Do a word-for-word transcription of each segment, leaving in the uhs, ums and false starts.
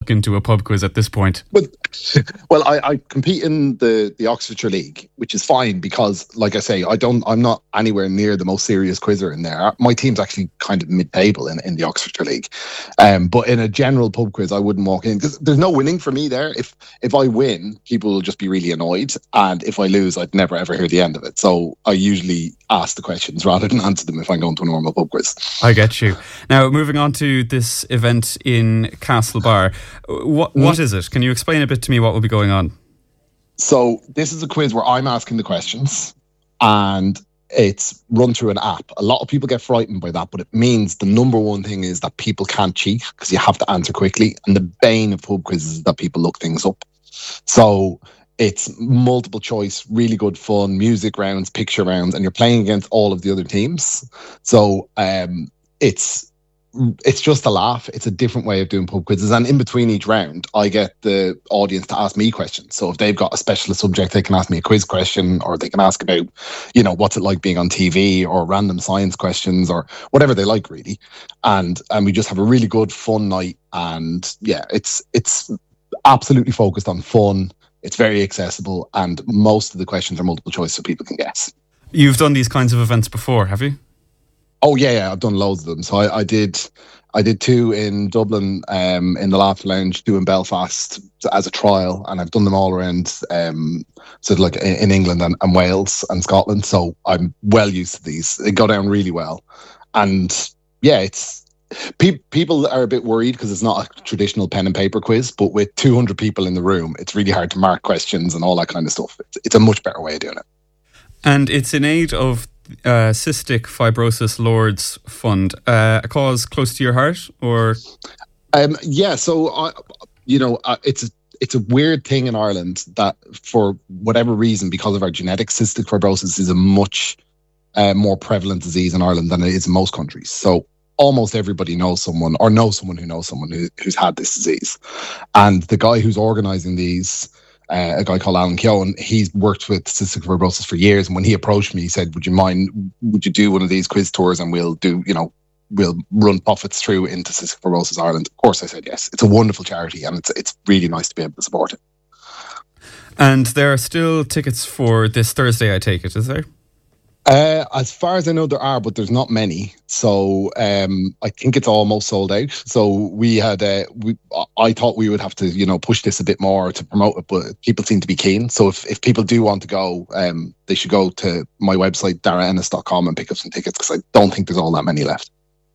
walk into a pub quiz at this point? But, well, I, I compete in the, the Oxfordshire League, which is fine because, like I say, I don't, I'm not anywhere near the most serious quizzer in there. My team's actually kind of mid-table in, in the Oxfordshire League. Um, but in a general pub quiz, I wouldn't walk in because there's no winning for me there. If if I win, people will just be really annoyed. And if I lose, I'd never, ever hear the end of it. So I usually ask the questions rather than answer them if I'm going to a normal pub quiz. I get you. Now, moving on to this event in Castlebar, what what mm. is it? Can you explain a bit to me what will be going on? So this is a quiz where I'm asking the questions and it's run through an app. A lot of people get frightened by that, but it means the number one thing is that people can't cheat because you have to answer quickly. And the bane of pub quizzes is that people look things up. So it's multiple choice, really good fun, music rounds, picture rounds, and you're playing against all of the other teams. So um, it's it's just a laugh. It's a different way of doing pub quizzes. And in between each round, I get the audience to ask me questions. So if they've got a specialist subject, they can ask me a quiz question, or they can ask about, you know, what's it like being on T V, or random science questions, or whatever they like, really. And and we just have a really good, fun night. And yeah, it's it's absolutely focused on fun. It's very accessible, and most of the questions are multiple choice, so people can guess. You've done these kinds of events before, have you? Oh yeah, yeah, I've done loads of them. So I, I did, I did two in Dublin, um, in the Laughter Lounge, two in Belfast as a trial, and I've done them all around, um, so like in, in England and, and Wales and Scotland. So I'm well used to these. They go down really well, and yeah, it's pe- people are a bit worried because it's not a traditional pen and paper quiz, but with two hundred people in the room, it's really hard to mark questions and all that kind of stuff. It's, it's a much better way of doing it. And it's in aid of Uh, Cystic Fibrosis Lords Fund, uh, a cause close to your heart, or? Um, yeah, so I, you know, uh, it's a, it's a weird thing in Ireland that for whatever reason, because of our genetics, cystic fibrosis is a much uh, more prevalent disease in Ireland than it is in most countries. So almost everybody knows someone or knows someone who knows someone who, who's had this disease. And the guy who's organising these, Uh, a guy called Alan Keown, he's worked with cystic fibrosis for years, and when he approached me, he said, would you mind, would you do one of these quiz tours and we'll do, you know, we'll run profits through into Cystic Fibrosis Ireland? Of course I said yes. It's a wonderful charity, and it's it's really nice to be able to support it. And there are still tickets for this Thursday, I take it, is there? Uh, as far as I know, there are, but there's not many. So um, I think it's almost sold out. So we had, uh, we, I thought we would have to, you know, push this a bit more to promote it, but people seem to be keen. So if, if people do want to go, um, they should go to my website, dara ennis dot com, and pick up some tickets, because I don't think there's all that many left.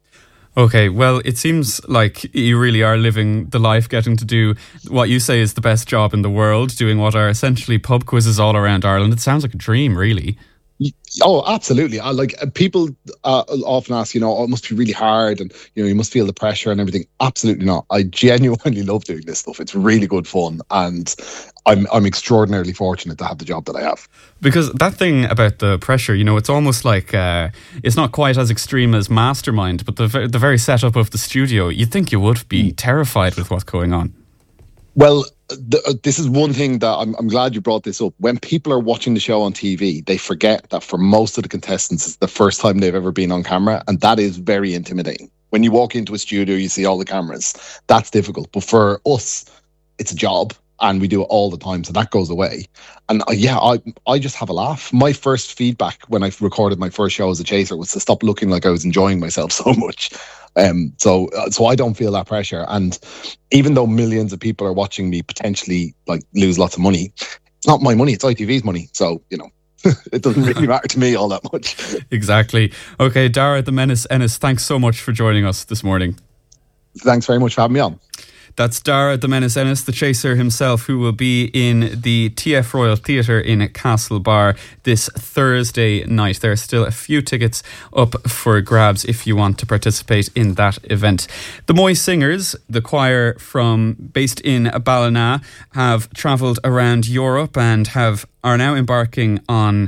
Okay, well, it seems like you really are living the life, getting to do what you say is the best job in the world, doing what are essentially pub quizzes all around Ireland. It sounds like a dream, really. Oh, absolutely. I like people uh, often ask, you know, oh, it must be really hard, and you know, you must feel the pressure and everything. Absolutely not. I genuinely love doing this stuff. It's really good fun, and I'm I'm extraordinarily fortunate to have the job that I have. Because that thing about the pressure, you know, it's almost like uh, it's not quite as extreme as Mastermind, but the the very setup of the studio, you'd think you would be mm. terrified with what's going on. Well, the, uh, this is one thing that I'm, I'm glad you brought this up. When people are watching the show on T V, they forget that for most of the contestants, it's the first time they've ever been on camera, and that is very intimidating. When you walk into a studio, you see all the cameras. That's difficult. But for us, it's a job, and we do it all the time, so that goes away. And uh, yeah, I I just have a laugh. My first feedback when I recorded my first show as a chaser was to stop looking like I was enjoying myself so much. Um, so uh, so I don't feel that pressure. And even though millions of people are watching me potentially like lose lots of money, it's not my money, it's I T V's money. So, you know, it doesn't really matter to me all that much. Exactly. Okay, Dara the Menace Ennis, thanks so much for joining us this morning. Thanks very much for having me on. That's Dara the Menace Ennis, the chaser himself, who will be in the T F Royal Theatre in Castlebar this Thursday night. There are still a few tickets up for grabs if you want to participate in that event. The Moy Singers, the choir from based in Ballina, have travelled around Europe and have are now embarking on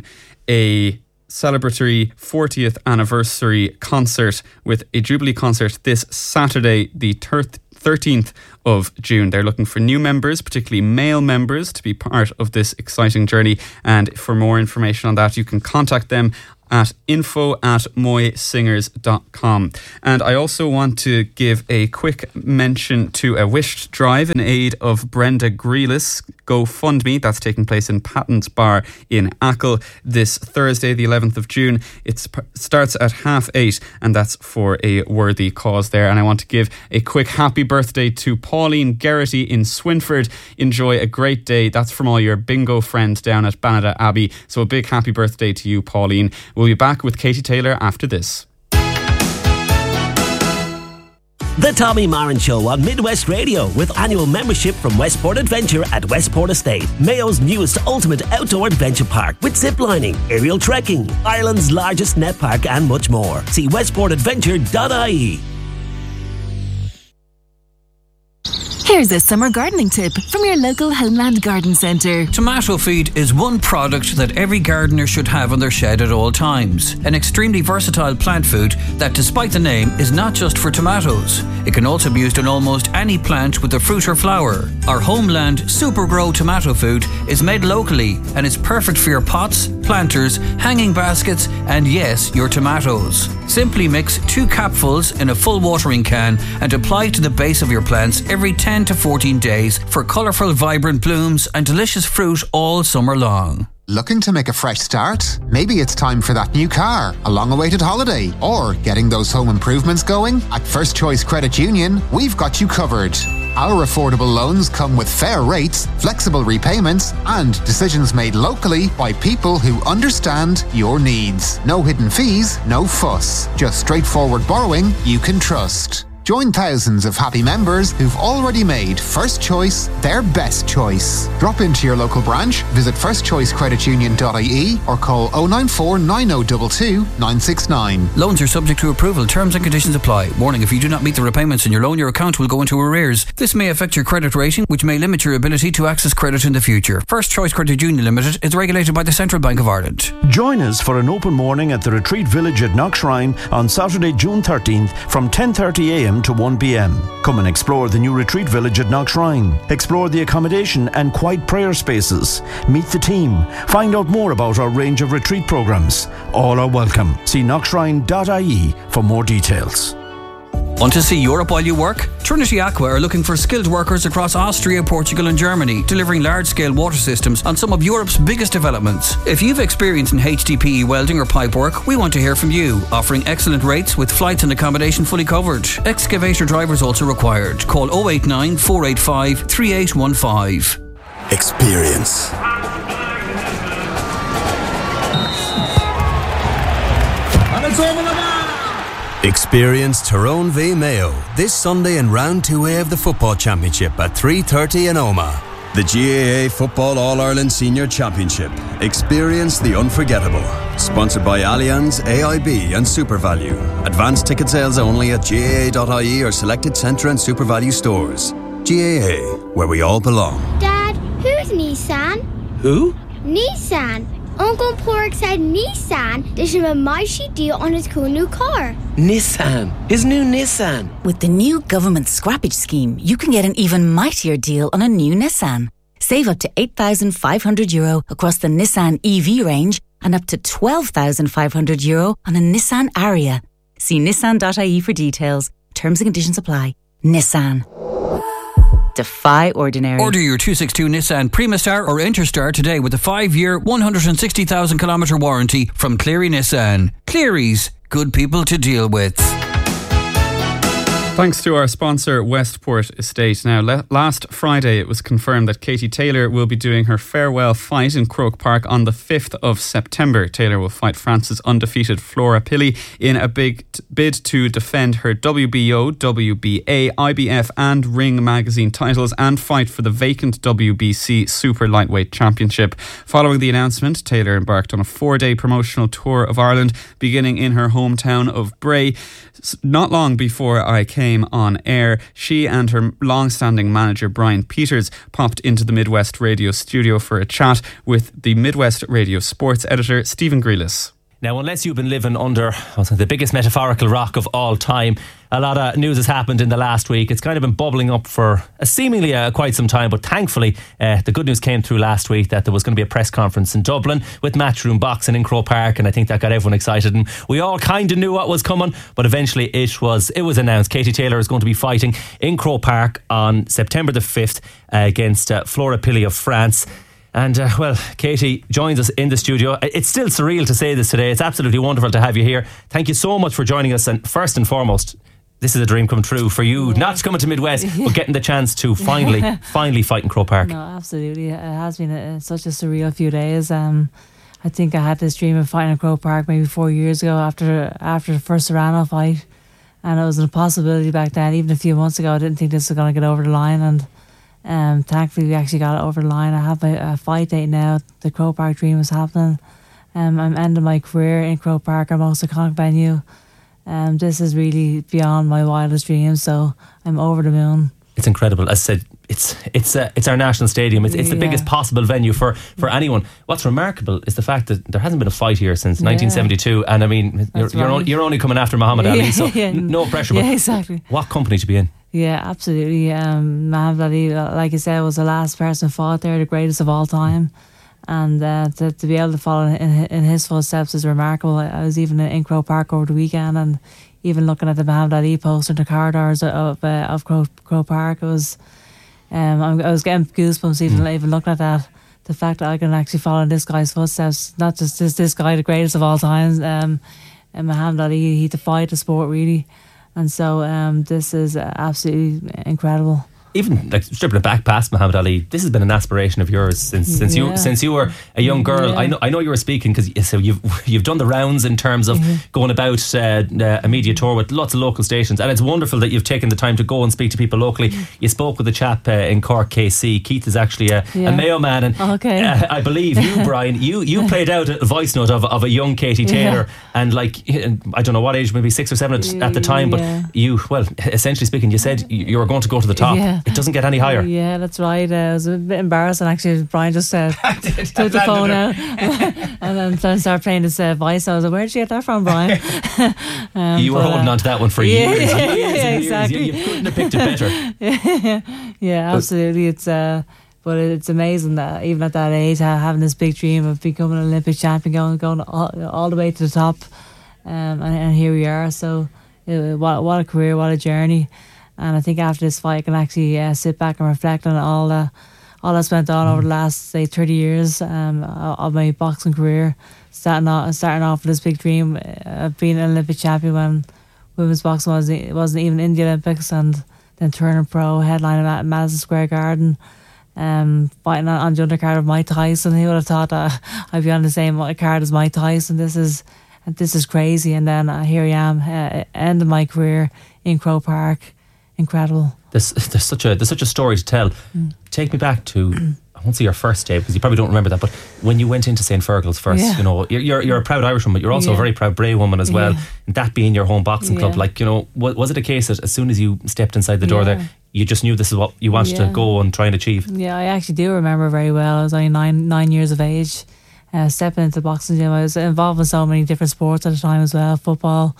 a celebratory fortieth anniversary concert with a Jubilee concert this Saturday, the thirteenth of June. They're looking for new members, particularly male members, to be part of this exciting journey. And for more information on that, you can contact them at info at moysingers dot com. And I also want to give a quick mention to a wished drive in aid of Brenda Grealis GoFundMe that's taking place in Patton's Bar in Achill this Thursday, the eleventh of June. It starts at half eight, and that's for a worthy cause there. And I want to give a quick happy birthday to Pauline Geraghty in Swinford. Enjoy a great day. That's from all your bingo friends down at Banada Abbey. So a big happy birthday to you, Pauline. We'll be back with Katie Taylor after this. The Tommy Marin Show on Midwest Radio, with annual membership from Westport Adventure at Westport Estate, Mayo's newest ultimate outdoor adventure park with ziplining, aerial trekking, Ireland's largest net park and much more. See westport adventure dot I E. Here's a summer gardening tip from your local Homeland Garden Centre. Tomato feed is one product that every gardener should have on their shed at all times. An extremely versatile plant food that, despite the name, is not just for tomatoes. It can also be used on almost any plant with a fruit or flower. Our Homeland Super Grow tomato food is made locally and is perfect for your pots, planters, hanging baskets, and yes, your tomatoes. Simply mix two capfuls in a full watering can and apply to the base of your plants every ten to fourteen days for colourful, vibrant blooms and delicious fruit all summer long. Looking to make a fresh start? Maybe it's time for that new car, a long-awaited holiday, or getting those home improvements going? At First Choice Credit Union, we've got you covered. Our affordable loans come with fair rates, flexible repayments, and decisions made locally by people who understand your needs. No hidden fees, no fuss. Just straightforward borrowing you can trust. Join thousands of happy members who've already made First Choice their best choice. Drop into your local branch, visit first choice credit union dot I E or call oh nine four nine oh two two nine six nine. Loans are subject to approval. Terms and conditions apply. Warning, if you do not meet the repayments in your loan, your account will go into arrears. This may affect your credit rating, which may limit your ability to access credit in the future. First Choice Credit Union Limited is regulated by the Central Bank of Ireland. Join us for an open morning at the Retreat Village at Knockshrine on Saturday, June thirteenth from ten thirty a m to one p m. Come and explore the new Retreat Village at Knockshrine. Explore the accommodation and quiet prayer spaces. Meet the team. Find out more about our range of retreat programs. All are welcome. See knockshrine dot I E for more details. Want to see Europe while you work? Trinity Aqua are looking for skilled workers across Austria, Portugal and Germany, delivering large-scale water systems on some of Europe's biggest developments. If you've experience in H D P E welding or pipework, we want to hear from you, offering excellent rates with flights and accommodation fully covered. Excavator drivers also required. Call oh eight nine, four eight five, three eight one five. Experience. And it's over the line. Experience Tyrone v Mayo this Sunday in round two A of the Football Championship at three thirty in Omagh. The G A A Football All-Ireland Senior Championship. Experience the unforgettable. Sponsored by Allianz, A I B and SuperValu. Advanced ticket sales only at G A A dot I E or selected Centre and SuperValu stores. G A A, where we all belong. Dad, who's Nissan? Who? Nissan. Uncle Pork said Nissan did him a mighty deal on his cool new car. Nissan. His new Nissan. With the new government scrappage scheme, you can get an even mightier deal on a new Nissan. Save up to eight thousand five hundred euro across the Nissan E V range and up to twelve thousand five hundred euro on a Nissan Ariya. See nissan dot I E for details. Terms and conditions apply. Nissan. Defy ordinary. Order your two sixty-two Nissan Primastar or Interstar today with a five-year, one hundred sixty thousand kilometre warranty from Cleary Nissan. Cleary's, good people to deal with. Thanks to our sponsor, Westport Estate. Now, le- last Friday it was confirmed that Katie Taylor will be doing her farewell fight in Croke Park on the fifth of September. Taylor will fight France's undefeated Flora Pilley in a big t- bid to defend her W B O, W B A, I B F and Ring magazine titles and fight for the vacant W B C Super Lightweight Championship. Following the announcement, Taylor embarked on a four-day promotional tour of Ireland, beginning in her hometown of Bray. Not long before I came on air, she and her long-standing manager Brian Peters popped into the Midwest Radio studio for a chat with the Midwest Radio sports editor Stephen Grealis. Now, unless you've been living under the biggest metaphorical rock of all time, a lot of news has happened in the last week. It's kind of been bubbling up for a seemingly uh, quite some time, but thankfully uh, the good news came through last week that there was going to be a press conference in Dublin with Matchroom Boxing in Croke Park, and I think that got everyone excited, and we all kind of knew what was coming, but eventually it was it was announced. Katie Taylor is going to be fighting in Croke Park on September the fifth uh, against uh, Flora Pili of France. And, uh, well, Katie joins us in the studio. It's still surreal to say this today. It's absolutely wonderful to have you here. Thank you so much for joining us. And first and foremost, this is a dream come true for you. Yeah. Not coming to Midwest, but getting the chance to finally, finally fight in Croke Park. No, absolutely. It has been a, such a surreal few days. Um, I think I had this dream of fighting in Croke Park maybe four years ago after after the first Serrano fight. And it was an impossibility back then. Even a few months ago, I didn't think this was going to get over the line. And Um, thankfully we actually got it over the line. I have a, a fight date now. The Croke Park dream is happening. Um, I'm ending my career in Croke Park, our most iconic venue. Um, this is really beyond my wildest dreams, so I'm over the moon. It's incredible. As I said, it's it's uh, it's our national stadium. It's, it's the Yeah. biggest possible venue for, for anyone. What's remarkable is the fact that there hasn't been a fight here since Yeah. nineteen seventy-two, and I mean, you're That's you're, right. only, you're only coming after Muhammad Ali, so Yeah. n- no pressure. Yeah, but exactly. What company to be in? Yeah, absolutely. Um, Muhammad Ali, like I said, was the last person fought there, the greatest of all time. And uh, to, to be able to follow in, in his footsteps is remarkable. I, I was even in Croke Park over the weekend, and even looking at the Muhammad Ali poster in the corridors of uh, of Croke, Croke Park, it was um, I was getting goosebumps even mm. even looking at that. The fact that I can actually follow in this guy's footsteps, not just this, this guy, the greatest of all time, um, and Muhammad Ali, he defied the sport really. And so um, this is absolutely incredible. Even like stripping it back past Muhammad Ali, this has been an aspiration of yours since since Yeah. you since you were a young girl. Yeah. I know I know you were speaking because so you've you've done the rounds in terms of Mm-hmm. going about uh, uh, a media tour with lots of local stations, and it's wonderful that you've taken the time to go and speak to people locally. You spoke with a chap uh, in Cork, K C. Keith is actually a, Yeah. a Mayo man, and Okay. uh, I believe you, Brian, you you played out a voice note of of a young Katie Taylor, Yeah. and like I don't know what age, maybe six or seven at, at the time, but Yeah. you well essentially speaking, you said you were going to go to the top. Yeah. It doesn't get any higher. Yeah, that's right. Uh, it was a bit embarrassing actually. Brian just uh, took the phone out and then then started playing this uh, voice. I was like, where'd you get that from, Brian? um, You were but, holding uh, on to that one for yeah, years. yeah, years yeah, and years. exactly. You, you couldn't have picked it better. yeah, yeah, absolutely. It's uh, but it's amazing that even at that age, ha- having this big dream of becoming an Olympic champion, going going all, all the way to the top, um, and, and here we are. So, uh, what what a career, what a journey. And I think after this fight, I can actually uh, sit back and reflect on all the, all that's went on over the last, say, thirty years um, of my boxing career. Starting off, starting off with this big dream of being an Olympic champion when women's boxing wasn't, wasn't even in the Olympics, and then turning pro, headlining at Madison Square Garden, um, fighting on, on the undercard of Mike Tyson. Who would have thought that I'd be on the same card as Mike Tyson? This is this is crazy. And then uh, here I am, uh, ending my career in Croke Park. Incredible. There's, there's such a there's such a story to tell. Mm. Take me back to I won't say your first day because you probably don't remember that, but when you went into Saint Fergal's first, Yeah. you know, you're, you're you're a proud Irishwoman, but you're also Yeah. a very proud Bray woman as well. Yeah. And that being your home boxing club, Yeah. like, you know, was, was it a case that as soon as you stepped inside the door Yeah. there, you just knew this is what you wanted to Yeah. go and try and achieve? Yeah, I actually do remember very well. I was only nine nine years of age, uh, stepping into the boxing gym. I was involved in so many different sports at the time as well, football,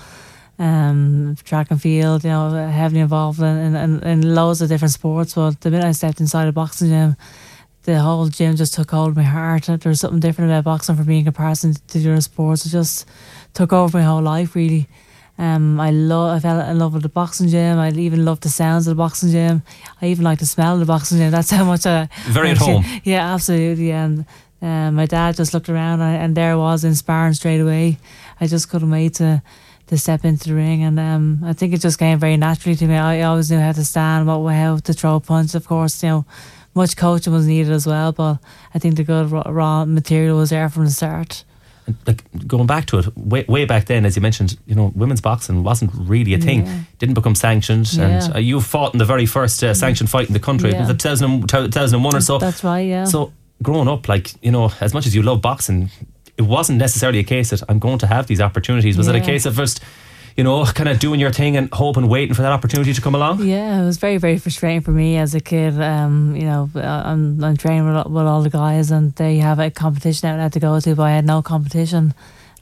um, track and field, you know, heavily involved in, in, in loads of different sports. But the minute I stepped inside a boxing gym, the whole gym just took hold of my heart. There was something different about boxing for me in comparison to the other sports. It just took over my whole life, really. Um, I love. I fell in love with the boxing gym. I even loved the sounds of the boxing gym. I even like the smell of the boxing gym. That's how much I Very at actually, home. Yeah, absolutely. And um, my dad just looked around, and, and there I was in sparring straight away. I just couldn't wait to to step into the ring, and um, I think it just came very naturally to me. I always knew how to stand, what how to throw a punch. Of course, you know, much coaching was needed as well, but I think the good raw, raw material was there from the start. And like going back to it, way, way back then, as you mentioned, you know, women's boxing wasn't really a thing. Yeah. Didn't become sanctioned, Yeah. and uh, you fought in the very first uh, sanctioned fight in the country. Yeah. It was two thousand, two thousand one or so. That's right, yeah. So growing up, like, you know, as much as you love boxing, it wasn't necessarily a case that I'm going to have these opportunities. Was it a Yeah. case of first, you know, kind of doing your thing and hoping, waiting for that opportunity to come along? Yeah, it was very, very frustrating for me as a kid. Um, you know, I'm, I'm training with, with all the guys, and they have a competition outlet to go to, but I had no competition.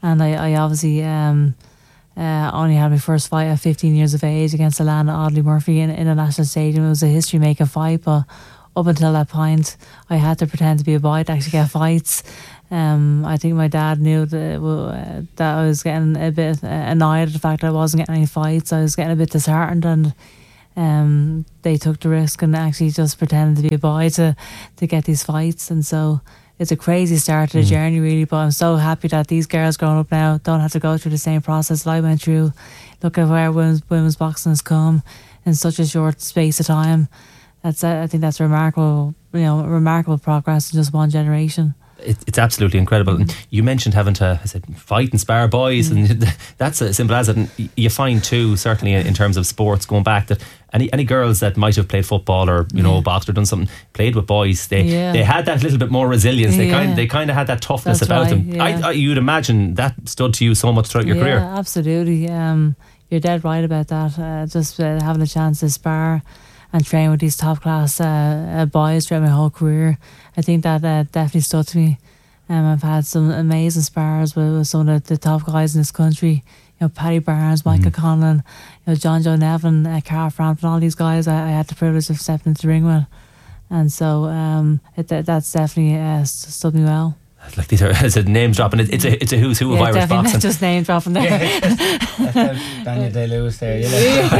and I, I obviously um, uh, only had my first fight at fifteen years of age against Alana Audley Murphy in, in a national stadium. It was a history-making fight, but up until that point, I had to pretend to be a boy to actually get fights. Um, I think my dad knew that, uh, that I was getting a bit annoyed at the fact that I wasn't getting any fights. I was getting a bit disheartened, and um, they took the risk and actually just pretended to be a boy to, to get these fights. And so it's a crazy start to the mm. journey, really. But I'm so happy that these girls growing up now don't have to go through the same process that I went through. Look at where women's, women's boxing has come in such a short space of time. That's I think that's remarkable, you know, remarkable progress in just one generation. It, it's absolutely incredible. And you mentioned having to, I said, fight and spar boys, mm. and that's as simple as it. And you find too, certainly in terms of sports, going back, that any any girls that might have played football or you know yeah. boxed or done something, played with boys, they yeah. they had that little bit more resilience. They yeah. kind they kind of had that toughness that's about right, them. Yeah. I, I, you'd imagine that stood to you so much throughout your yeah, career. Absolutely. Um, you're dead right about that. Uh, just uh, having a chance to spar and train with these top class uh, uh, boys throughout my whole career, I think that uh, definitely stood to me. Um, I've had some amazing spars with, with some of the, the top guys in this country. You know, Paddy Barnes, Michael mm. Conlon, you know, John Joe Nevin, uh, Carl Frampton, all these guys I, I had the privilege of stepping into the ring with. And so um, it, that's definitely uh, stood me well. Like these are, it's a name dropping. It's a it's a who's who yeah, of Irish definitely boxing. Not just name dropping there. Daniel Day-Lewis there. You know.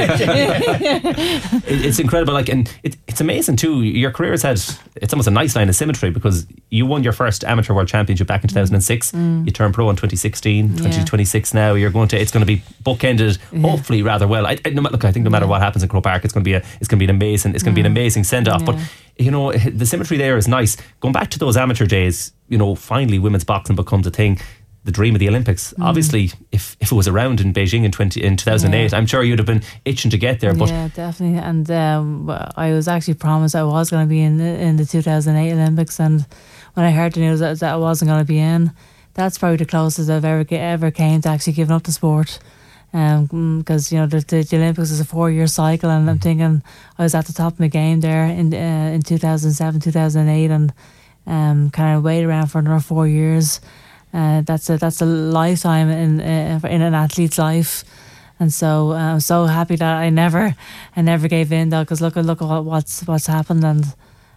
it, it's incredible. Like, and it, it's amazing too. Your career has had, it's almost a nice line of symmetry, because you won your first amateur world championship back in two thousand six. Mm. You turned pro in twenty sixteen. twenty twenty-six yeah. now. You're going to. It's going to be bookended, yeah. hopefully rather well. I, I, no, look, I think no matter yeah. what happens in Croke Park, it's going to be a it's going to be an amazing it's going to mm. be an amazing send off. Yeah. But you know, the symmetry there is nice. Going back to those amateur days, you know, finally women's boxing becomes a thing. The dream of the Olympics. Mm. Obviously, if, if it was around in Beijing in twenty in two thousand eight, yeah. I'm sure you'd have been itching to get there. But yeah, definitely. And um, I was actually promised I was going to be in the, in the two thousand eight Olympics, and when I heard the news that, that I wasn't going to be in, that's probably the closest I've ever ever came to actually giving up the sport. Because um, you know the, the, the Olympics is a four year cycle, and I'm thinking I was at the top of my game there in uh, in two thousand seven, two thousand eight, and um, kind of wait around for another four years. Uh, that's a that's a lifetime in uh, in an athlete's life, and so uh, I'm so happy that I never I never gave in though. Because look at look at what, what's what's happened, and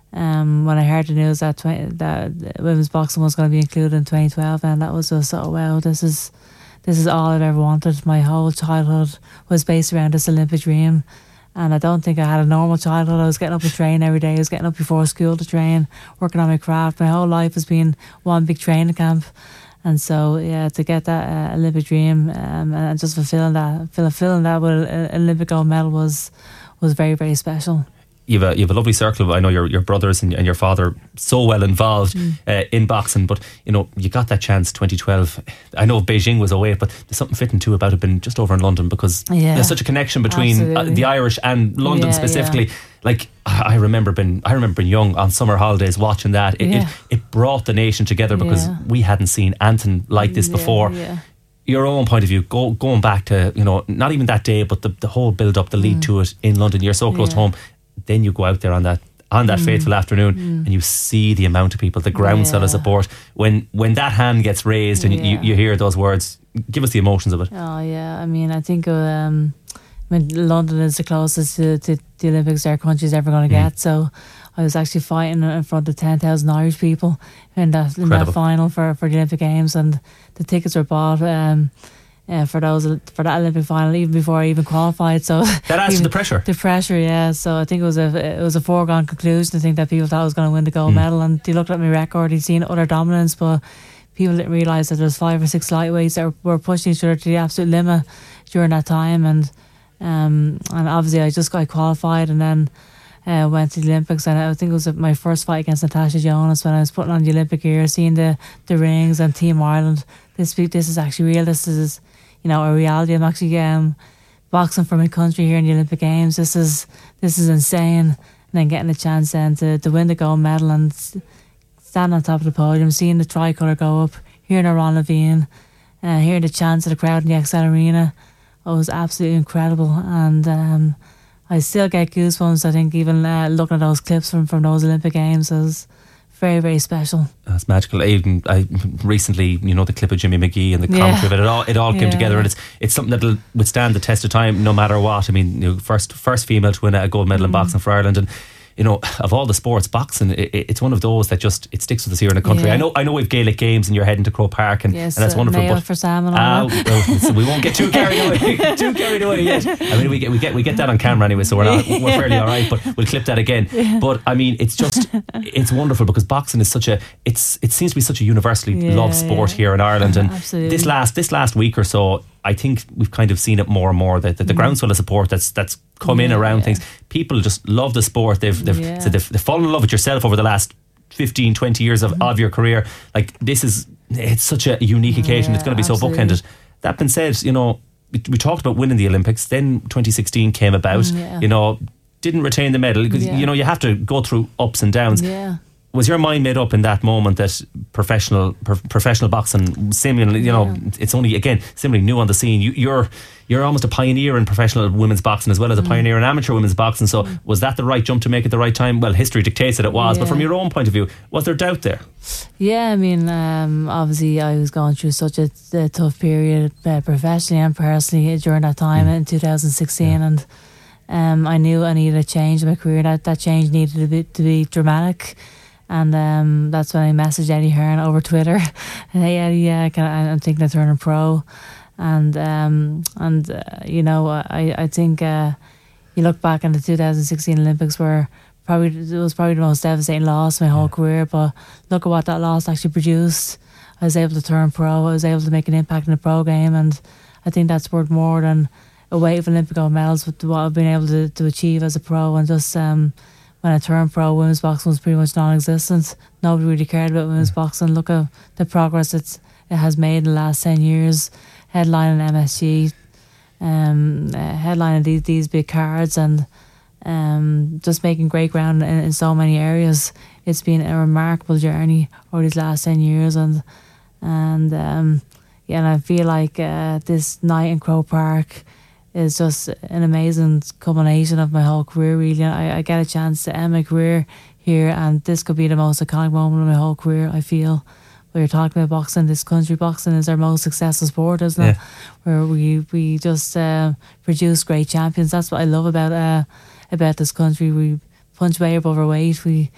um, when I heard the news that twenty, that women's boxing was going to be included in twenty twelve, and that was just oh wow, this is. This is all I've ever wanted. My whole childhood was based around this Olympic dream, and I don't think I had a normal childhood. I was getting up to train every day. I was getting up before school to train, working on my craft. My whole life has been one big training camp, and so yeah, to get that uh, Olympic dream um, and just fulfilling that, fulfilling that with an Olympic gold medal was was very very special. You've a, you've a lovely circle. I know your your brothers and, and your father so well involved mm. uh, in boxing, but you know you got that chance twenty twelve. I know Beijing was away, but there's something fitting too about it being just over in London, because yeah. there's such a connection between uh, the Irish and London yeah, specifically. Yeah. Like I remember being I remember being young on summer holidays watching that. It yeah. it, it brought the nation together, because yeah. we hadn't seen anything like this yeah, before. Yeah. Your own point of view, go, going back to, you know, not even that day, but the, the whole build up, the lead mm. to it in London. You're so close yeah. to home. Then you go out there on that on that mm. fateful afternoon mm. and you see the amount of people, the groundswell yeah. of support. When when that hand gets raised and yeah. you, you hear those words, give us the emotions of it. Oh yeah, I mean, I think um, I mean, London is the closest to, to the Olympics our country's ever going to get. Mm. So I was actually fighting in front of ten thousand Irish people in that in that final for, for the Olympic Games, and the tickets were bought. Um, Yeah, for those for that Olympic final, even before I even qualified. So that adds to the pressure. The pressure, yeah. So I think it was a it was a foregone conclusion. I think that people thought I was going to win the gold mm. medal, and they looked at my record. They'd seen utter dominance, but people didn't realise that there's five or six lightweights that were pushing each other to the absolute limit during that time. And um and obviously I just got qualified, and then uh, went to the Olympics, and I think it was my first fight against Natasha Jonas when I was putting on the Olympic gear, seeing the the rings and Team Ireland. This this is actually real. This is, you know, a reality. I'm actually um, boxing for my country here in the Olympic Games. This is this is insane. And then getting a chance then to, to win the gold medal and stand on top of the podium, seeing the tricolour go up, hearing Ron Levine, uh, hearing the chants of the crowd in the X L Arena. It was absolutely incredible. And um, I still get goosebumps, I think, even uh, looking at those clips from, from those Olympic Games. It was very, very special. That's magical. Even I recently, you know, the clip of Jimmy McGee and the Yeah. commentary of it, it all it all came Yeah, together, yeah. and it's it's something that'll withstand the test of time, no matter what. I mean, you know, first first female to win a gold medal in Mm. boxing for Ireland, and you know, of all the sports, boxing it, it's one of those that just it sticks with us here in the country. Yeah. I know, I know, we've Gaelic games, and you're heading to Croke Park, and, Yes, and that's uh, wonderful. Mayo But for Sam and all Ah, that. well, listen, we won't get too carried away, too carried away yet. I mean, we get we get we get that on camera anyway, so we're not we're fairly all right. But we'll clip that again. Yeah. But I mean, it's just it's wonderful because boxing is such a it's it seems to be such a universally Yeah, loved sport yeah. here in Ireland, and Absolutely. this last this last week or so, I think we've kind of seen it more and more that, that the Mm. groundswell of support that's that's come in Yeah, around yeah. things. People just love the sport. They've they've, Yeah. so they've they've fallen in love with yourself over the last fifteen, twenty years of, of your career. Like this is it's such a unique occasion. Yeah, It's going to be so absolutely. bookended. That being said, you know, we, we talked about winning the Olympics. Then twenty sixteen came about. Mm, yeah. You know, didn't retain the medal because Yeah. you know you have to go through ups and downs. Yeah. Was your mind made up in that moment that professional pro- professional boxing, seemingly, you know, Yeah. it's only again seemingly new on the scene. You, you're you're almost a pioneer in professional women's boxing as well as a Mm. pioneer in amateur women's boxing. So was that the right jump to make at the right time? Well, history dictates that it was, but Yeah. from your own point of view, was there doubt there? Yeah, I mean, um, obviously, I was going through such a, a tough period, uh, professionally and personally, during that time in two thousand sixteen, and um, I knew I needed a change in my career. That that change needed to be, to be dramatic, and um, that's when I messaged Eddie Hearn over Twitter. Hey Eddie, yeah, can I, I'm thinking of turning pro, and um, and uh, you know, I I think uh, you look back in the two thousand sixteen Olympics where. Probably it was probably the most devastating loss of my whole career, but look at what that loss actually produced. I was able to turn pro. I was able to make an impact in the pro game, and I think that's worth more than a weight of Olympic gold medals with what I've been able to, to achieve as a pro. And just um, when I turned pro, women's boxing was pretty much non-existent. Nobody really cared about women's boxing. Look at the progress it's it has made in the last ten years. Headlining M S G, um, uh, headlining these these big cards, and. Um, just making great ground in, in so many areas. It's been a remarkable journey over these last ten years, and and um, yeah, and I feel like uh, this night in Croke Park is just an amazing culmination of my whole career. Really, I, I get a chance to end my career here, and this could be the most iconic moment of my whole career. I feel. When you're talking about boxing, this country, boxing is our most successful sport, isn't it? Yeah. Where we we just uh, produce great champions. That's what I love about uh, about this country. We punch way above our weight. We,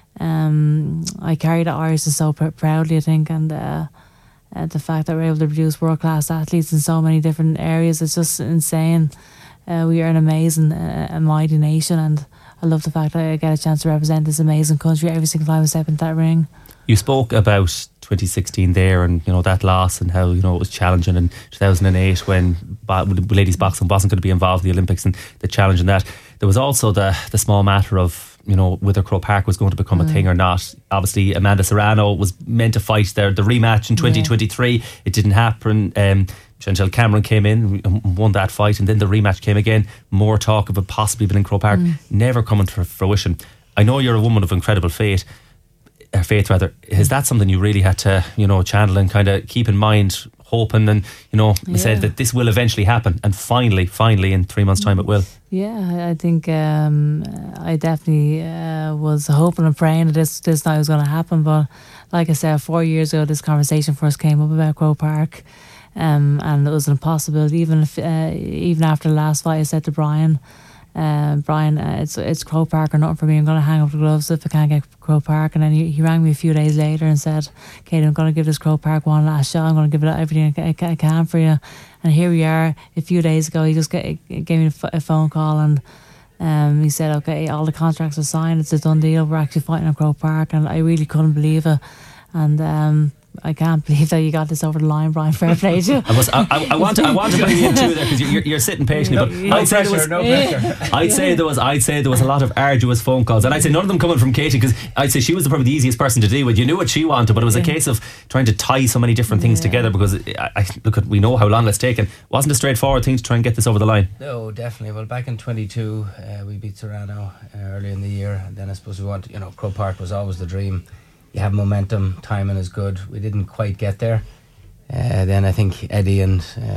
um, I carry the Irish so pr- proudly, I think, and uh, uh, the fact that we're able to produce world class athletes in so many different areas is just insane. Uh, we are an amazing, uh, a mighty nation, and I love the fact that I get a chance to represent this amazing country every single time I step into that ring. You spoke about twenty sixteen there, and you know that loss and how you know it was challenging in two thousand eight when bo- ladies boxing wasn't going to be involved in the Olympics, and the challenge in that. There was also the the small matter of you know whether Croke Park was going to become Mm. a thing or not. Obviously, Amanda Serrano was meant to fight their the rematch in twenty twenty-three. Yeah. It didn't happen. Um, Chantal Cameron came in and won that fight, and then the rematch came again. More talk of it possibly being in Croke Park, Mm. never coming to fruition. I know you're a woman of incredible faith. Uh, faith rather, is that something you really had to, you know, channel and kind of keep in mind, hoping and, you know, Yeah. said that this will eventually happen, and finally, finally in three months' time it will? Yeah, I- I think um, I definitely uh, was hoping and praying that this this night was going to happen. But like I said, four years ago, this conversation first came up about Croke Park, um, and it was an impossibility. Even if, uh, even after the last fight, I said to Brian, uh, Brian, uh, it's it's Croke Park or nothing for me. I'm going to hang up the gloves if I can't get Croke Park. And then he, he rang me a few days later and said, Kate, I'm going to give this Croke Park one last shot. I'm going to give it everything I, I, I can for you. And here we are. A few days ago, he just get, gave me a, f- a phone call, and um, he said, okay, all the contracts are signed. It's a done deal. We're actually fighting in Croke Park. And I really couldn't believe it. And um, I can't believe that you got this over the line, Brian. Fair play to you. I, was, I, I, I want to I want to bring you into there because you're, you're sitting patiently, but No I'd say there pressure, was no pressure. I'd say there was I'd say there was a lot of arduous phone calls, and I'd say none of them coming from Katie, because I'd say she was probably the easiest person to deal with. You knew what she wanted, but it was a Yeah. case of trying to tie so many different things Yeah. together, because I, I look at we know how long it's taken. Wasn't a straightforward thing to try and get this over the line. No, definitely. Well, back in twenty-two, uh, we beat Serrano uh, early in the year, and then I suppose we want, you know, Croke Park was always the dream. You have momentum, timing is good. We didn't quite get there. Uh, then I think Eddie and uh,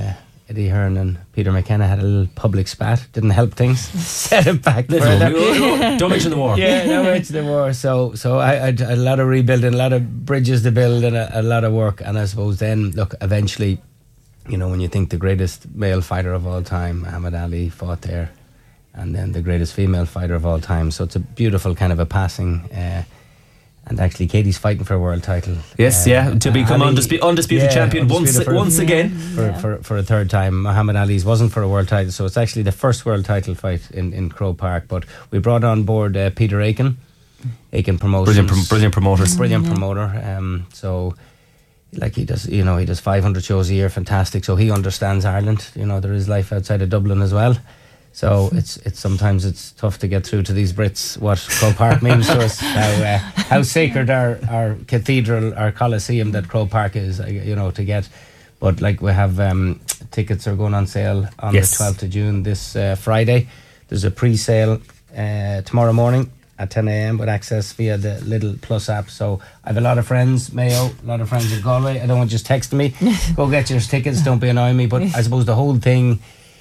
Eddie Hearn and Peter McKenna had a little public spat. Didn't help things. Set it back further. Don't mention the war. Yeah, don't mention the war. So, so I, I had a lot of rebuilding, a lot of bridges to build, and a, a lot of work. And I suppose then, look, eventually, you know, when you think the greatest male fighter of all time, Muhammad Ali, fought there, and then the greatest female fighter of all time. So it's a beautiful kind of a passing. Uh, and actually, Katie's fighting for a world title. Yes, uh, yeah, to become Ali, undispu- undisputed yeah, champion once for, once again. For, yeah. for, for a third time. Muhammad Ali's wasn't for a world title, so it's actually the first world title fight in, in Croke Park. But we brought on board uh, Peter Aiken, Aiken Promotions. Brilliant, prom- brilliant promoters. Brilliant yeah. promoter. Um, so... Like he does, you know, he does five hundred shows a year, fantastic. So he understands Ireland. You know, there is life outside of Dublin as well. So it's it's sometimes it's tough to get through to these Brits what Croke Park means to us. How uh, how sacred our our cathedral, our Coliseum that Croke Park is. You know, to get. But like we have um, tickets are going on sale on yes. the twelfth of June this uh, Friday. There's a pre-sale uh, tomorrow morning at ten a.m. with access via the Lidl Plus app. So I have a lot of friends, Mayo, a lot of friends in Galway. I don't want you just texting me, go get your tickets, don't be annoying me. But I suppose the whole thing,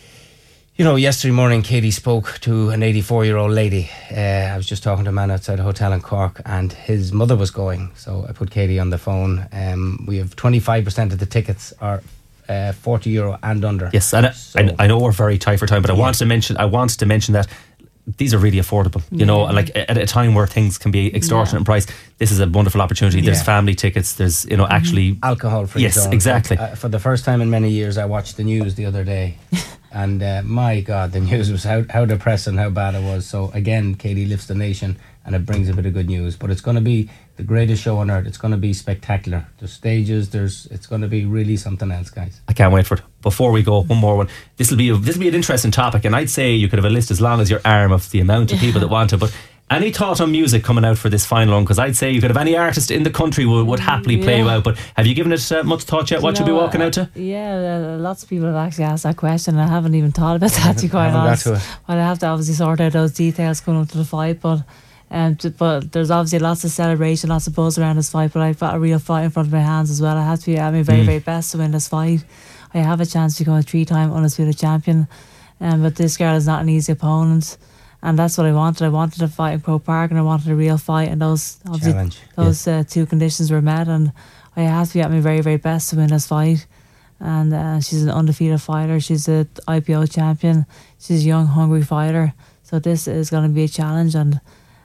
you know, yesterday morning Katie spoke to an eighty-four year old lady. uh, I was just talking to a man outside a hotel in Cork, and his mother was going, so I put Katie on the phone. Um, we have twenty-five percent of the tickets are uh, forty euro and under. Yes, and so, I, I know we're very tight for time, but I yeah. want to mention I want to mention that these are really affordable, you yeah. know, like at a time where things can be extortionate yeah. in price. This is a wonderful opportunity. There's yeah. family tickets, there's, you know, actually alcohol free. Yes, zone. exactly. Uh, for the first time in many years, I watched the news the other day, and uh, my God, the news was how, how depressing, how bad it was. So again, Katie lifts the nation, and it brings a bit of good news. But it's going to be the greatest show on earth. It's going to be spectacular. There's stages. There's. It's going to be really something else, guys. I can't wait for it. Before we go, one more one. This will be a, this will be an interesting topic, and I'd say you could have a list as long as your arm of the amount of people that want it. But any thought on music coming out for this final one? Because I'd say you could have any artist in the country would, would happily play yeah. you out. But have you given it uh, much thought yet? What you know, you'll be walking uh, out to? Yeah, uh, lots of people have actually asked that question. I haven't even thought about that, to be quite honest. Well, I have to obviously sort out those details going up to the fight, but. Um, to, but there's obviously lots of celebration, lots of buzz around this fight. But I've got a real fight in front of my hands as well. I have to be at my very, mm. very best to win this fight. I have a chance to become a three-time undisputed champion. Um, but this girl is not an easy opponent, and that's what I wanted. I wanted a fight in Croke Park, and I wanted a real fight. And those obviously Challenge. those yeah. uh, two conditions were met, and I have to be at my very, very best to win this fight. And uh, she's an undefeated fighter. She's a I P O champion. She's a young, hungry fighter. So this is going to be a challenge, and.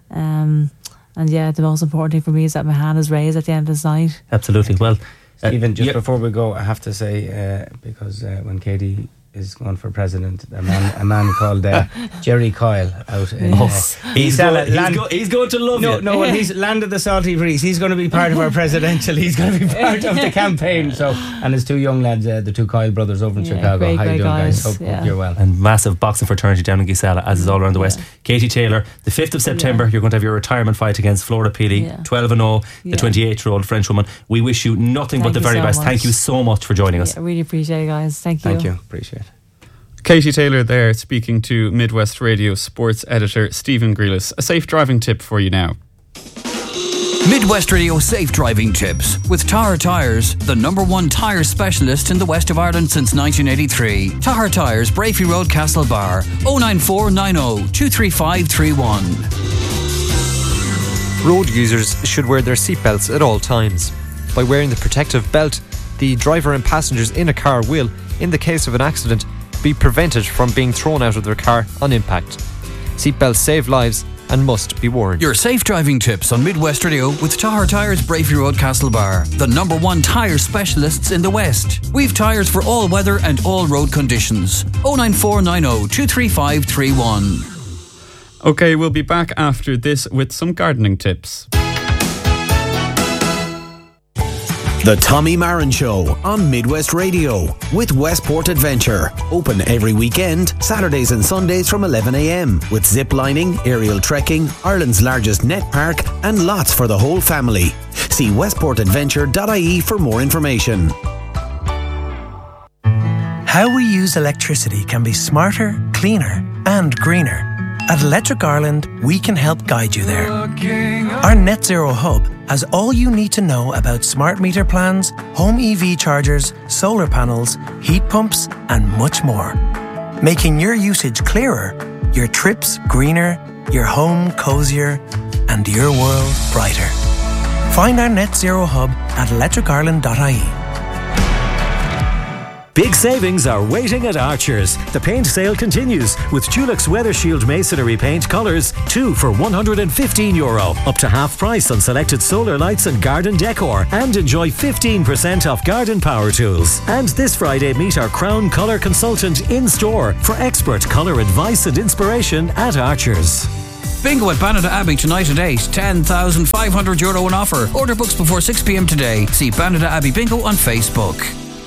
Um, and yeah, the most important thing for me is that my hand is raised at the end of this night. Absolutely. Well, uh, even just yep. before we go, I have to say, uh, because uh, when Katie is going for president, a man, a man called uh, Jerry Coyle out in, yes. uh, he's, going, he's, land, go, he's going to love no, you. No, well, he's landed the salty breeze. He's going to be part of our presidential. He's going to be part of the campaign. So, and his two young lads, uh, the two Coyle brothers over in yeah, Chicago. Great, How great you doing, guys? guys? Hope, yeah. hope you're well. And massive boxing fraternity down in Gisela, as is all around the West. Yeah. Katie Taylor, the fifth of September, yeah. you're going to have your retirement fight against Florida Peely, yeah. twelve and oh, the twenty-eight year old French woman. We wish you nothing Thank but the very so best. much. Thank you so much for joining us. I really appreciate it, guys. Thank you. Thank you. Appreciate it. Katie Taylor there speaking to Midwest Radio sports editor Stephen Grealis. A safe driving tip for you now. Midwest Radio safe driving tips with Tahar Tyres, the number one tyre specialist in the west of Ireland since nineteen eighty-three. Tahar Tyres, Brafey Road, Castlebar. oh nine four nine oh two three five three one. Road users should wear their seatbelts at all times. By wearing the protective belt, the driver and passengers in a car will, in the case of an accident, be prevented from being thrown out of their car on impact. Seatbelts save lives and must be worn. Your safe driving tips on Midwest Radio with Tahar Tyres, Brafey Road, Castlebar, the number one tyre specialists in the West. We've tyres for all weather and all road conditions. oh nine four nine oh two three five three one. Okay, we'll be back after this with some gardening tips. The Tommy Marin Show on Midwest Radio with Westport Adventure. Open every weekend, Saturdays and Sundays from eleven a m with zip lining, aerial trekking, Ireland's largest net park and lots for the whole family. See westport adventure dot I E for more information. How we use electricity can be smarter, cleaner and greener. At Electric Ireland, we can help guide you there. Our Net Zero Hub has all you need to know about smart meter plans, home E V chargers, solar panels, heat pumps, and much more. Making your usage clearer, your trips greener, your home cozier, and your world brighter. Find our Net Zero Hub at electric ireland dot I E. Big savings are waiting at Archers. The paint sale continues with Dulux Weather Shield Masonry Paint colours, two for one hundred fifteen euro. Up to half price on selected solar lights and garden decor. And enjoy fifteen percent off garden power tools. And this Friday, meet our Crown Colour consultant in store for expert colour advice and inspiration at Archers. Bingo at Banada Abbey tonight at eight. ten thousand five hundred euro on offer. Order books before six p m today. See Banada Abbey Bingo on Facebook.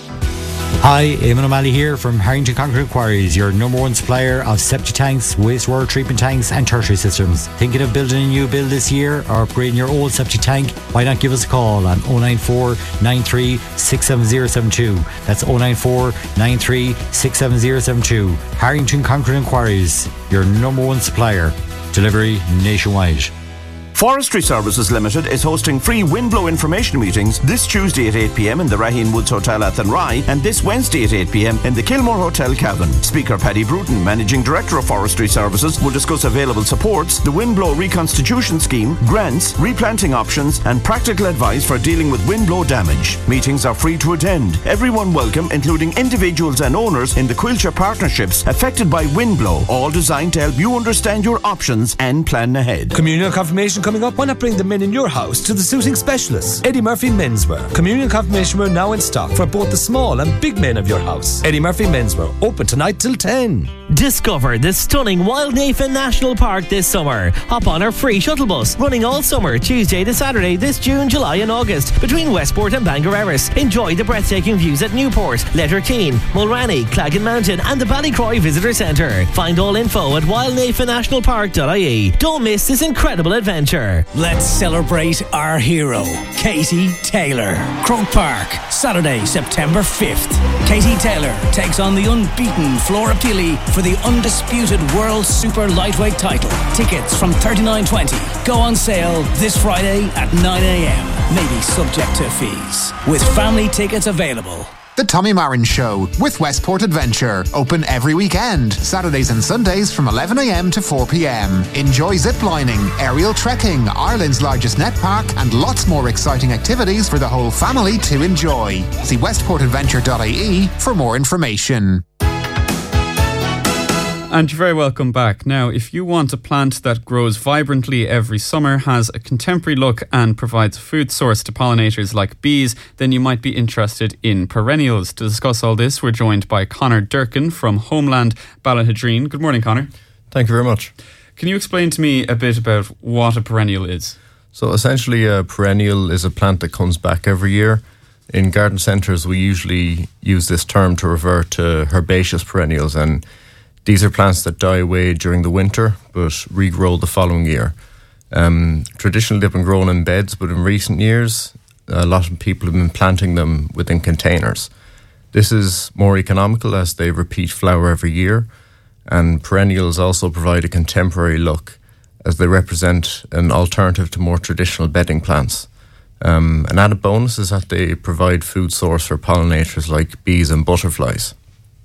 Hi, Eamon O'Malley here from Harrington Concrete Quarries, your number one supplier of septic tanks, wastewater treatment tanks and tertiary systems. Thinking of building a new build this year or upgrading your old septic tank? Why not give us a call on oh nine four, nine three, six seven zero seven two. That's oh nine four, nine three, six seven zero seven two. Harrington Concrete Quarries, your number one supplier. Delivery nationwide. Forestry Services Limited is hosting free windblow information meetings this Tuesday at eight p m in the Raheen Woods Hotel at Athenry and this Wednesday at eight p m in the Kilmore Hotel, Cavan. Speaker Paddy Bruton, Managing Director of Forestry Services, will discuss available supports, the windblow reconstitution scheme, grants, replanting options and practical advice for dealing with windblow damage. Meetings are free to attend. Everyone welcome, including individuals and owners in the Quilcher partnerships affected by windblow, all designed to help you understand your options and plan ahead. Communal confirmation coming up. Why not bring the men in your house to the suiting specialists? Eddie Murphy Menswear. Communion confirmation wear now in stock for both the small and big men of your house. Eddie Murphy Menswear, open tonight till ten. Discover the stunning Wildnafen National Park this summer. Hop on our free shuttle bus running all summer, Tuesday to Saturday this June, July and August between Westport and Bangor Erris. Enjoy the breathtaking views at Newport, Letterkeene, Mulranny, Claggan Mountain and the Ballycroy Visitor Centre. Find all info at wildnafen national park dot I E. Don't miss this incredible adventure. Let's celebrate our hero, Katie Taylor. Croke Park, Saturday, September fifth. Katie Taylor takes on the unbeaten Flora Keely for the undisputed World Super Lightweight title. Tickets from thirty-nine twenty go on sale this Friday at nine a m. Maybe subject to fees. With family tickets available. The Tommy Marin Show with Westport Adventure. Open every weekend, Saturdays and Sundays from eleven a m to four p m. Enjoy ziplining, aerial trekking, Ireland's largest net park, and lots more exciting activities for the whole family to enjoy. See westport adventure dot I E for more information. And you're very welcome back. Now, if you want a plant that grows vibrantly every summer, has a contemporary look and provides a food source to pollinators like bees, then you might be interested in perennials. To discuss all this, we're joined by Conor Durkin from Homeland Ballahadreen. Good morning, Conor. Thank you very much. Can you explain to me a bit about what a perennial is? So essentially a perennial is a plant that comes back every year. In garden centres, we usually use this term to refer to herbaceous perennials, and these are plants that die away during the winter but regrow the following year. Um, traditionally, they've been grown in beds, but in recent years, a lot of people have been planting them within containers. This is more economical as they repeat flower every year, and perennials also provide a contemporary look as they represent an alternative to more traditional bedding plants. Um, an added bonus is that they provide food source for pollinators like bees and butterflies.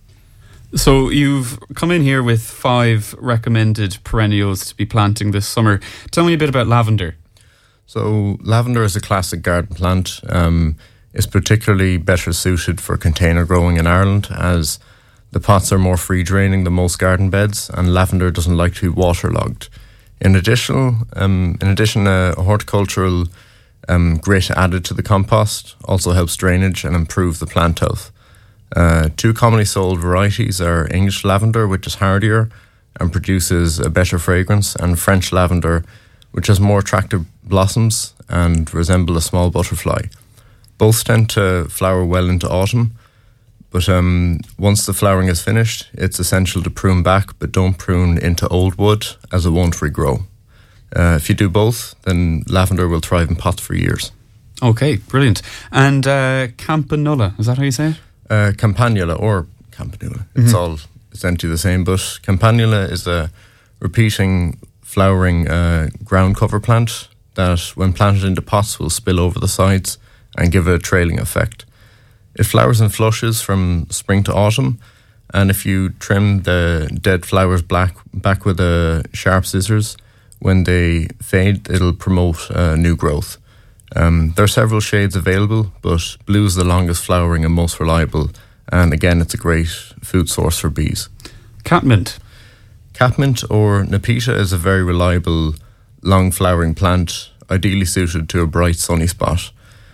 So you've come in here with five recommended perennials to be planting this summer. Tell me a bit about lavender. So lavender is a classic garden plant. Um, it's particularly better suited for container growing in Ireland as the pots are more free draining than most garden beds, and lavender doesn't like to be waterlogged. In addition, um, in addition, a horticultural um, grit added to the compost also helps drainage and improve the plant health. Uh, two commonly sold varieties are English lavender, which is hardier and produces a better fragrance, and French lavender, which has more attractive blossoms and resemble a small butterfly. Both tend to flower well into autumn, but um, once the flowering is finished, it's essential to prune back, but don't prune into old wood as it won't regrow. Uh, if you do both, then lavender will thrive in pots for years. Okay, brilliant. And uh, Campanula, is that how you say it? Uh, Campanula or Campanula. It's mm-hmm. all essentially the same, but Campanula is a repeating flowering uh, ground cover plant that, when planted into pots, will spill over the sides and give a trailing effect. It flowers in flushes from spring to autumn, and if you trim the dead flowers black, back with a sharp scissors, when they fade, it'll promote uh, new growth. Um, there are several shades available, but blue is the longest flowering and most reliable, and again, it's a great food source for bees. Catmint. Catmint or Nepeta is a very reliable, long flowering plant, ideally suited to a bright sunny spot.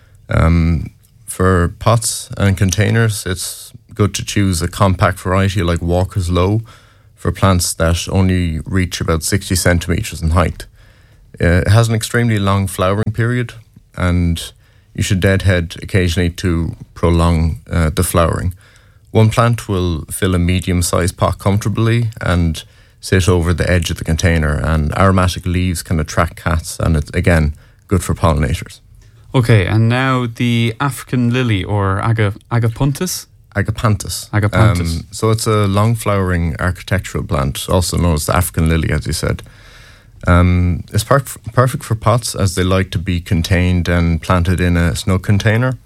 Um, for pots and containers, it's good to choose a compact variety like Walker's Low for plants that only reach about sixty centimetres in height. Uh, it has an extremely long flowering period, and you should deadhead occasionally to prolong uh, the flowering. One plant will fill a medium-sized pot comfortably and sit over the edge of the container, and aromatic leaves can attract cats, and it's, again, good for pollinators. Okay, and now the African lily, or aga, agapanthus? Agapanthus. Agapanthus. Um, so it's a long-flowering architectural plant, also known as the African lily, as you said. Um, it's per- perfect for pots, as they like to be contained and planted in a snug container.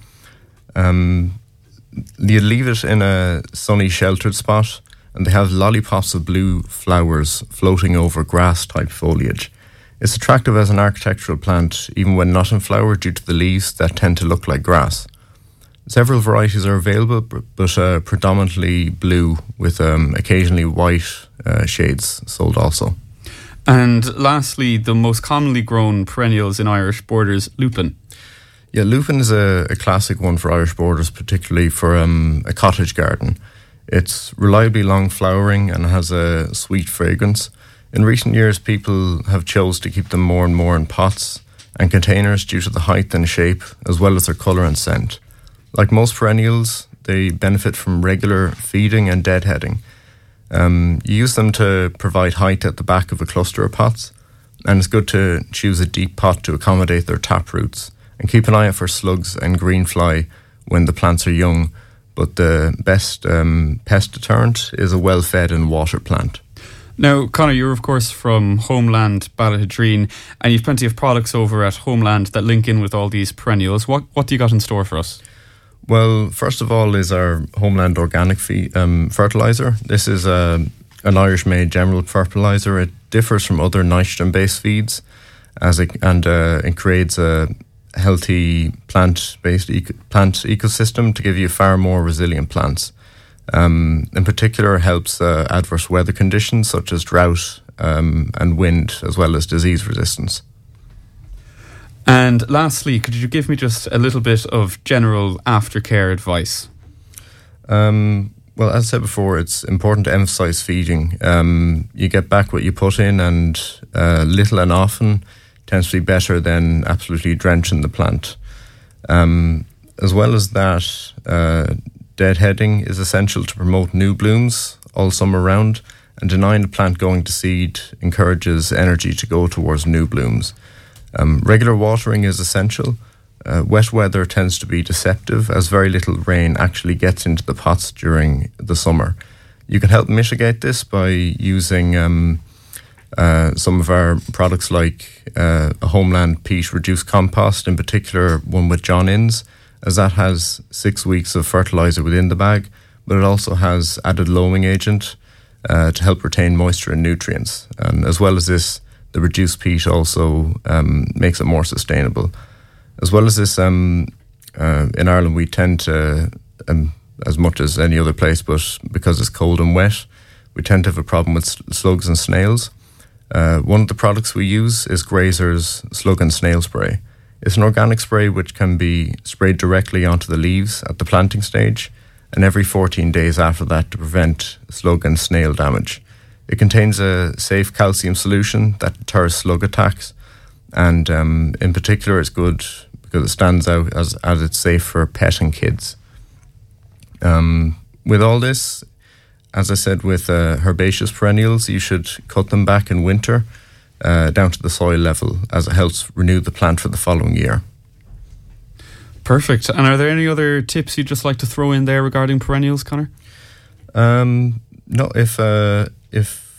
Um, you leave it in a sunny, sheltered spot, and they have lollipops of blue flowers floating over grass-type foliage. It's attractive as an architectural plant, even when not in flower, due to the leaves that tend to look like grass. Several varieties are available, but uh, predominantly blue, with um, occasionally white uh, shades sold also. And lastly, the most commonly grown perennials in Irish borders, lupin. Yeah, lupin is a, a classic one for Irish borders, particularly for um, a cottage garden. It's reliably long flowering and has a sweet fragrance. In recent years, people have chose to keep them more and more in pots and containers due to the height and shape, as well as their colour and scent. Like most perennials, they benefit from regular feeding and deadheading. Um, you use them to provide height at the back of a cluster of pots, and it's good to choose a deep pot to accommodate their tap roots. And keep an eye out for slugs and greenfly when the plants are young, but the best um, pest deterrent is a well-fed and watered plant. Now, Conor, you're of course from Homeland Ballahidreen, and you've plenty of products over at Homeland that link in with all these perennials. What what do you got in store for us? Well, first of all is our Homeland Organic fe- um, Fertiliser. This is a, an Irish-made general fertiliser. It differs from other nitrogen-based feeds, as it and uh, it creates a healthy plant-based eco- plant ecosystem to give you far more resilient plants. Um, in particular, it helps uh, adverse weather conditions such as drought um, and wind, as well as disease resistance. And lastly, could you give me just a little bit of general aftercare advice? Um, well, as I said before, it's important to emphasise feeding. Um, you get back what you put in, and uh, little and often tends to be better than absolutely drenching the plant. Um, as well as that, uh, deadheading is essential to promote new blooms all summer round, and denying the plant going to seed encourages energy to go towards new blooms. Um, regular watering is essential. Uh, wet weather tends to be deceptive, as very little rain actually gets into the pots during the summer. You can help mitigate this by using um, uh, some of our products like uh, a Homeland Peat Reduced Compost, in particular one with John Innes, as that has six weeks of fertiliser within the bag, but it also has added loaming agent uh, to help retain moisture and nutrients. And as well as this, the reduced peat also um, makes it more sustainable. As well as this, um, uh, in Ireland we tend to, um, as much as any other place, but because it's cold and wet, we tend to have a problem with slugs and snails. Uh, one of the products we use is Grazer's Slug and Snail Spray. It's an organic spray which can be sprayed directly onto the leaves at the planting stage, and every fourteen days after that to prevent slug and snail damage. It contains a safe calcium solution that deters slug attacks, and um, in particular it's good because it stands out as, as it's safe for pet and kids. Um, with all this, as I said, with uh, herbaceous perennials, you should cut them back in winter uh, down to the soil level, as it helps renew the plant for the following year. Perfect. And are there any other tips you'd just like to throw in there regarding perennials, Conor? Um, no, if uh, if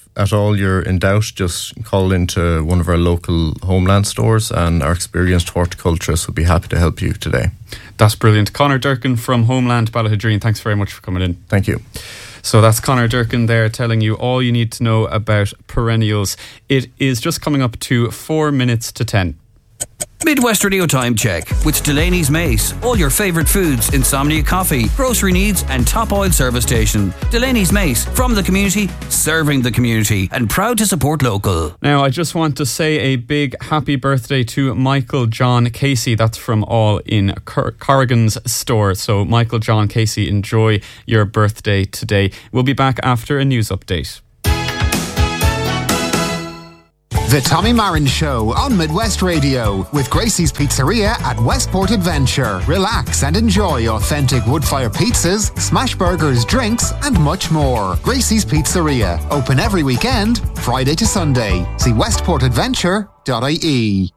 at all you're in doubt, just call into one of our local Homeland stores and our experienced horticulturists will be happy to help you today. That's brilliant. Conor Durkin from Homeland Ballahadreen, thanks very much for coming in. Thank you. So that's Conor Durkin there telling you all you need to know about perennials. It is just coming up to four minutes to ten. Midwest Radio Time Check with Delaney's Mace. All your favourite foods, insomnia coffee, grocery needs and top oil service station. Delaney's Mace, from the community, serving the community and proud to support local. Now I just want to say a big happy birthday to Michael John Casey. That's from all in Cor- Corrigan's store. So Michael John Casey, enjoy your birthday today. We'll be back after a news update. The Tommy Marin Show on Midwest Radio with Gracie's Pizzeria at Westport Adventure. Relax and enjoy authentic wood-fire pizzas, smash burgers, drinks and much more. Gracie's Pizzeria, open every weekend, Friday to Sunday. See westport adventure dot I E.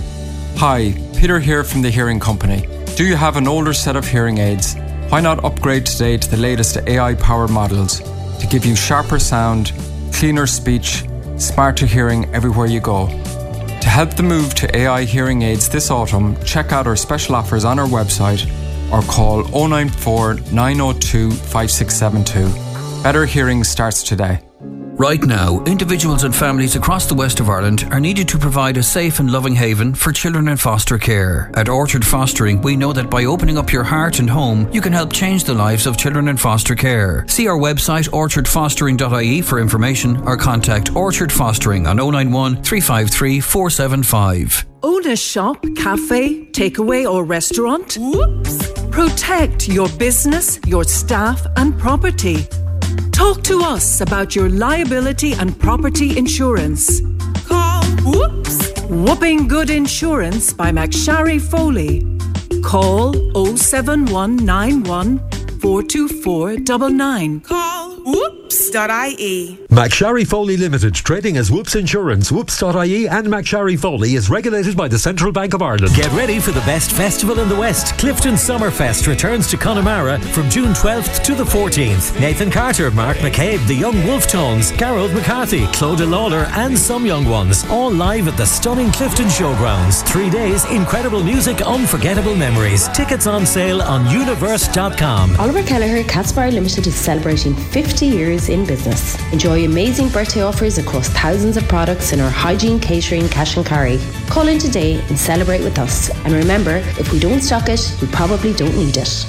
Hi, Peter here from the Hearing Company. Do you have an older set of hearing aids? Why not upgrade today to the latest A I-powered models to give you sharper sound, cleaner speech, smarter hearing everywhere you go. To help the move to A I hearing aids this autumn, check out our special offers on our website or call oh nine four, nine oh two, five six seven two. Better hearing starts today. Right now, individuals and families across the west of Ireland are needed to provide a safe and loving haven for children in foster care. At Orchard Fostering, we know that by opening up your heart and home, you can help change the lives of children in foster care. See our website orchard fostering dot I E for information or contact Orchard Fostering on oh nine one, three five three, four seven five. Own a shop, cafe, takeaway or restaurant? Whoops! Protect your business, your staff and property. Talk to us about your liability and property insurance. Call Whoops! Whooping Good Insurance by McSharry Foley. Call oh seven one nine one, four two four nine nine. Call whoops dot I E. McSharry Foley Limited, trading as Whoops Insurance. Whoops dot I E and McSharry Foley is regulated by the Central Bank of Ireland. Get ready for the best festival in the West. Clifton Summerfest returns to Connemara from June twelfth to the fourteenth. Nathan Carter, Mark McCabe, the Young Wolf Tones, Gerald McCarthy, Clodagh Lawler and some young ones. All live at the stunning Clifton Showgrounds. Three days, incredible music, unforgettable memories. Tickets on sale on universe dot com. Oliver Kelleher Catsbar Limited is celebrating fifty years in business. Enjoy amazing birthday offers across thousands of products in our hygiene, catering, cash and carry. Call in today and celebrate with us. And remember, if we don't stock it, we probably don't need it.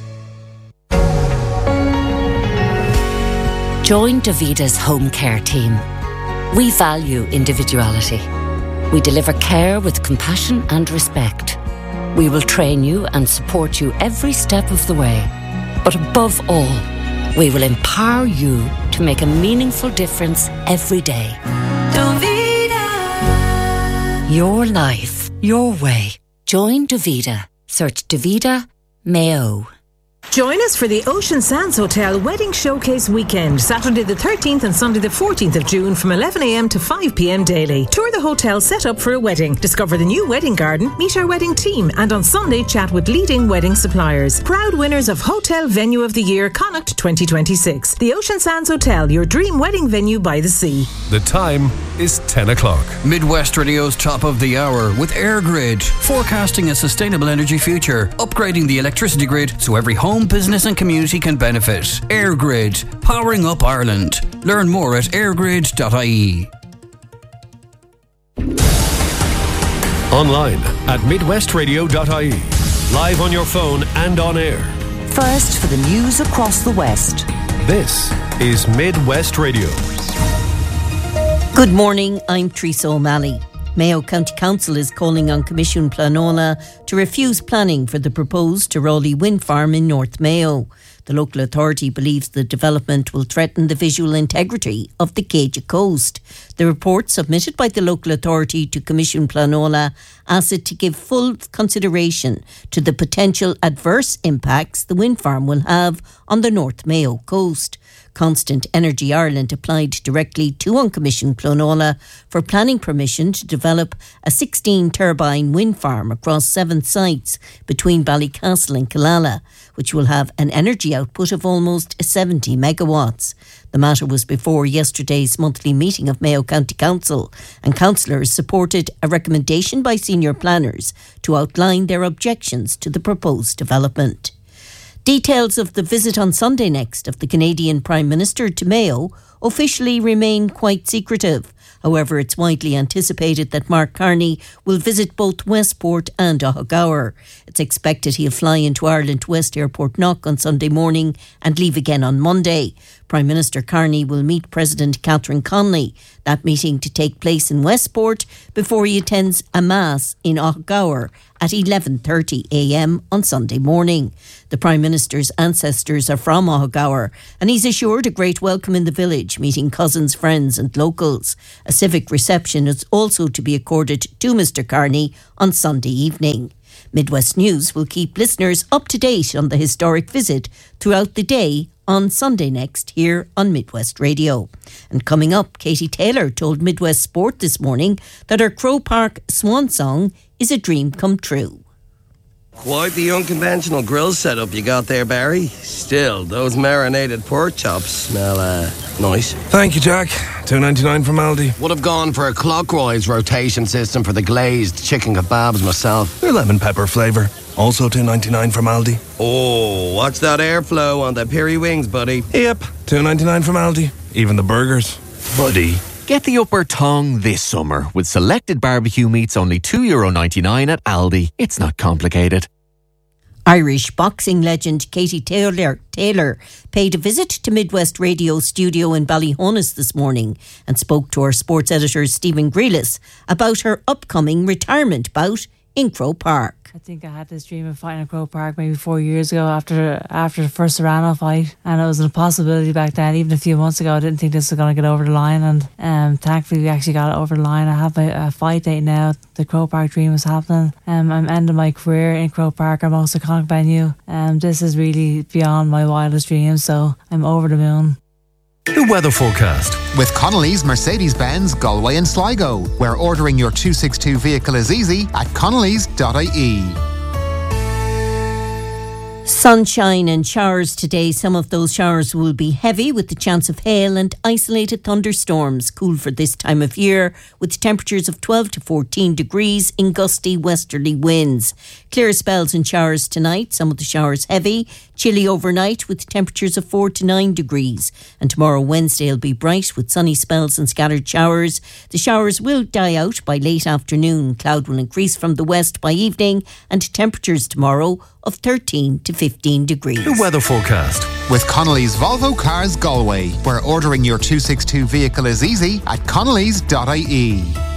Join Davida's home care team. We value individuality. We deliver care with compassion and respect. We will train you and support you every step of the way. But above all, we will empower you to make a meaningful difference every day. Davida. Your life, your way. Join Davida. Search Davida Mayo. Join us for the Ocean Sands Hotel Wedding Showcase Weekend, Saturday the thirteenth and Sunday the fourteenth of June from eleven a m to five p m daily. Tour the hotel set up for a wedding, discover the new wedding garden, meet our wedding team, and on Sunday chat with leading wedding suppliers. Proud winners of Hotel Venue of the Year Connacht twenty twenty-six. The Ocean Sands Hotel, your dream wedding venue by the sea. The time is ten o'clock. Midwest Radio's top of the hour with AirGrid, forecasting a sustainable energy future, upgrading the electricity grid so every home, business and community can benefit. AirGrid, powering up Ireland. Learn more at airgrid dot I E. Online at midwest radio dot I E. Live on your phone and on air. First for the news across the West. This is Midwest Radio. Good morning, I'm Teresa O'Malley. Mayo County Council is calling on Commission Planola to refuse planning for the proposed Tyrawley wind farm in North Mayo. The local authority believes the development will threaten the visual integrity of the Céide coast. The report submitted by the local authority to Commission Planola asks it to give full consideration to the potential adverse impacts the wind farm will have on the North Mayo coast. Constant Energy Ireland applied directly to Uncommissioned Planola for planning permission to develop a sixteen turbine wind farm across seven sites between Ballycastle and Killala, which will have an energy output of almost seventy megawatts. The matter was before yesterday's monthly meeting of Mayo County Council, and councillors supported a recommendation by senior planners to outline their objections to the proposed development. Details of the visit on Sunday next of the Canadian Prime Minister to Mayo officially remain quite secretive. However, it's widely anticipated that Mark Carney will visit both Westport and Ohagower. It's expected he'll fly into Ireland West Airport Knock on Sunday morning and leave again on Monday. Prime Minister Carney will meet President Catherine Connolly, that meeting to take place in Westport before he attends a Mass in Ohagower at eleven thirty a m on Sunday morning. The Prime Minister's ancestors are from Ohagower, and he's assured a great welcome in the village, meeting cousins, friends and locals. A civic reception is also to be accorded to Mister Carney on Sunday evening. Midwest News will keep listeners up to date on the historic visit throughout the day on Sunday next here on Midwest Radio. And coming up, Katie Taylor told Midwest Sport this morning that her Croke Park swan song is a dream come true. Quite the unconventional grill setup you got there, Barry. Still, those marinated pork chops smell uh, nice. Thank you, Jack. two ninety-nine from Aldi. Would have gone for a clockwise rotation system for the glazed chicken kebabs myself. They're lemon pepper flavour. Also two ninety-nine from Aldi. Oh, watch that airflow on the peri wings, buddy. Yep, two ninety-nine from Aldi. Even the burgers. Buddy. Get the upper tongue this summer with selected barbecue meats only two euro ninety-nine at Aldi. It's not complicated. Irish boxing legend Katie Taylor, Taylor paid a visit to Midwest Radio studio in Ballyhonus this morning and spoke to our sports editor Stephen Grealis about her upcoming retirement bout in Croke Park. I think I had this dream of fighting at Croke Park maybe four years ago after after the first Serrano fight, and it was an impossibility back then. Even a few months ago, I didn't think this was going to get over the line, and um, thankfully we actually got it over the line. I have a, a fight date now. The Croke Park dream is happening. Um, I'm ending my career in Croke Park, our most iconic venue. Um, this is really beyond my wildest dreams, so I'm over the moon. The weather forecast. With Connolly's Mercedes-Benz Galway and Sligo, where ordering your two sixty-two vehicle is easy at connellys dot I E. Sunshine and showers today. Some of those showers will be heavy with the chance of hail and isolated thunderstorms. Cool for this time of year with temperatures of twelve to fourteen degrees in gusty westerly winds. Clear spells and showers tonight. Some of the showers heavy. Chilly overnight with temperatures of four to nine degrees. And tomorrow Wednesday will be bright with sunny spells and scattered showers. The showers will die out by late afternoon. Cloud will increase from the west by evening and temperatures tomorrow of thirteen to fifteen degrees. The weather forecast. With Connolly's Volvo Cars Galway, where ordering your two sixty-two vehicle is easy at connellys dot I E.